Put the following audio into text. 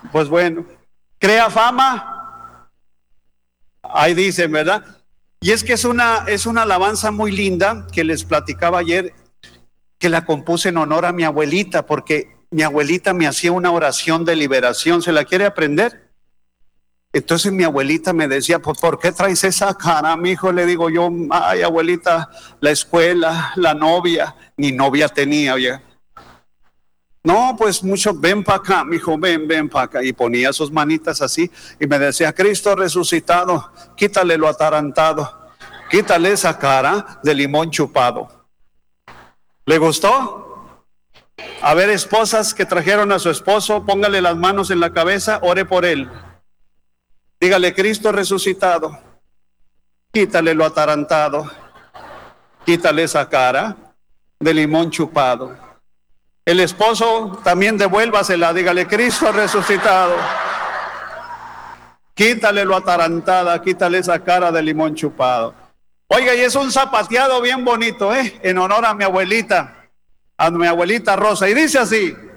Pues bueno, crea fama, ahí dicen, ¿verdad? Y es que es una alabanza muy linda que les platicaba ayer, que la compuse en honor a mi abuelita, porque mi abuelita me hacía una oración de liberación. ¿Se la quiere aprender? Entonces mi abuelita me decía, pues, ¿por qué traes esa cara, mi hijo? Le digo yo, ay, abuelita, la escuela, la novia, ni novia tenía, oye. No, pues mucho, ven para acá, mi hijo, ven para acá. Y ponía sus manitas así y me decía, Cristo resucitado, quítale lo atarantado, quítale esa cara de limón chupado. ¿Le gustó? A ver, esposas que trajeron a su esposo, póngale las manos en la cabeza, ore por él. Dígale, Cristo resucitado, quítale lo atarantado, quítale esa cara de limón chupado. El esposo también devuélvasela, dígale, Cristo resucitado, quítale lo atarantada, quítale esa cara de limón chupado. Oiga, y es un zapateado bien bonito, en honor a mi abuelita Rosa. Y dice así: